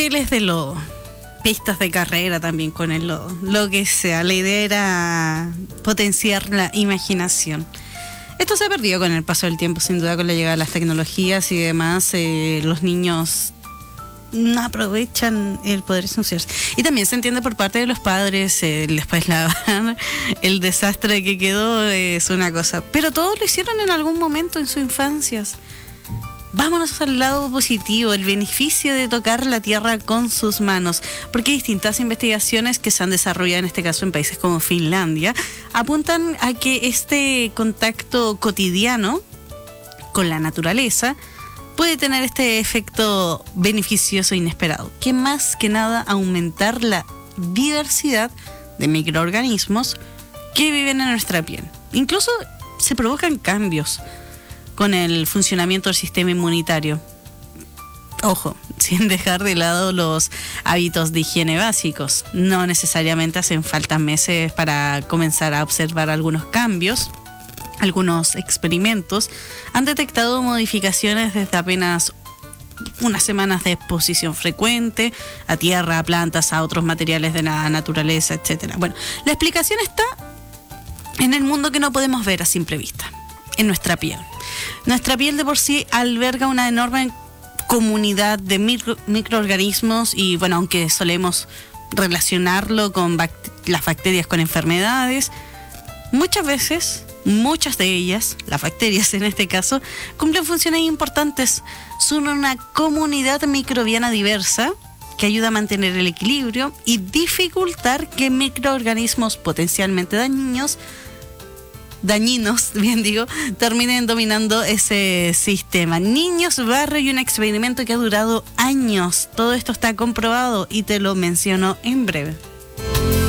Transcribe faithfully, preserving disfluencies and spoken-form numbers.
teles de lodo, pistas de carrera también con el lodo, lo que sea. La idea era potenciar la imaginación. Esto se ha perdido con el paso del tiempo, sin duda, con la llegada de las tecnologías y demás. Eh, los niños no aprovechan el poder ensuciarse. Y también se entiende por parte de los padres, eh, después lavar, el desastre que quedó es una cosa. Pero todos lo hicieron en algún momento en sus infancias. Vámonos al lado positivo, el beneficio de tocar la tierra con sus manos, porque distintas investigaciones que se han desarrollado, en este caso en países como Finlandia, apuntan a que este contacto cotidiano con la naturaleza puede tener este efecto beneficioso inesperado, que más que nada aumentar la diversidad de microorganismos que viven en nuestra piel. Incluso se provocan cambios con el funcionamiento del sistema inmunitario. Ojo, sin dejar de lado los hábitos de higiene básicos. No necesariamente hacen falta meses para comenzar a observar algunos cambios. Algunos experimentos han detectado modificaciones desde apenas unas semanas de exposición frecuente a tierra, a plantas, a otros materiales de la naturaleza, etcétera. Bueno, la explicación está en el mundo que no podemos ver a simple vista, en nuestra piel. Nuestra piel de por sí alberga una enorme comunidad de micro, microorganismos y, bueno, aunque solemos relacionarlo con bact- las bacterias con enfermedades, muchas veces, muchas de ellas, las bacterias en este caso, cumplen funciones importantes. Son una comunidad microbiana diversa que ayuda a mantener el equilibrio y dificultar que microorganismos potencialmente dañinos dañinos, bien digo, terminen dominando ese sistema. Niños, barro y un experimento que ha durado años. Todo esto está comprobado y te lo menciono en breve.